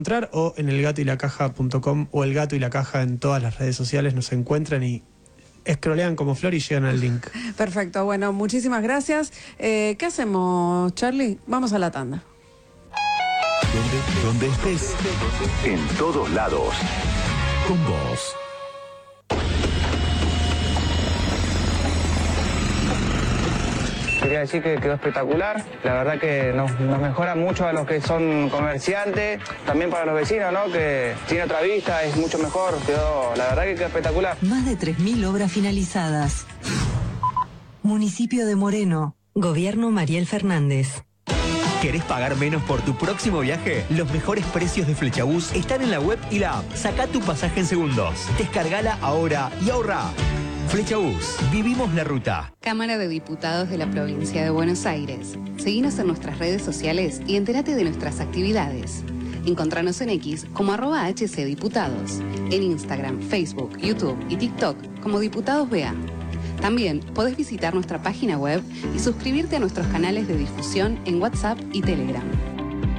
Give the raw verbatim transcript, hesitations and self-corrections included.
encontrar o en el gato y la caja punto com o El Gato y la Caja en todas las redes sociales. Nos encuentran y scrollean como Flor y llegan al link. Perfecto, bueno, muchísimas gracias. Eh, ¿Qué hacemos, Charlie? Vamos a la tanda. Donde, donde estés, en todos lados, con vos. Quería decir que quedó espectacular, la verdad que nos, nos mejora mucho a los que son comerciantes, también para los vecinos, ¿no? Que tiene otra vista, es mucho mejor, quedó, la verdad que quedó espectacular. Más de tres mil obras finalizadas. Municipio de Moreno, Gobierno Mariel Fernández. ¿Querés pagar menos por tu próximo viaje? Los mejores precios de Flechabús están en la web y la app. Sacá tu pasaje en segundos. Descargala ahora y ahorrá. Flechabús, vivimos la ruta. Cámara de Diputados de la Provincia de Buenos Aires. Seguinos en nuestras redes sociales y entérate de nuestras actividades. Encontranos en X como arroba hcdiputados. En Instagram, Facebook, YouTube y TikTok como Diputados B A. También podés visitar nuestra página web y suscribirte a nuestros canales de difusión en WhatsApp y Telegram.